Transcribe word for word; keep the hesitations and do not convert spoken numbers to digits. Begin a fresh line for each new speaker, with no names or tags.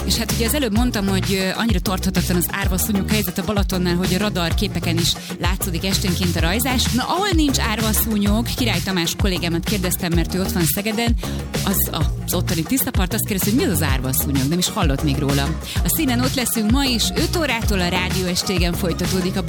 És hát ugye az előbb mondtam, hogy annyira tarthatatlan az árvaszúnyog helyzet a Balatonnál, hogy a radar képeken is látszódik esténként a rajzás. Na, ahol nincs árvaszúnyog, Király Tamás kollégámat kérdeztem, mert ő ott van Szegeden, az az ottani tisztapart, azt kérdezte, hogy mi az az árvaszúnyog, nem is hallott még róla. A színen ott leszünk ma is, öt órától a Rádió Estégen folytatódik a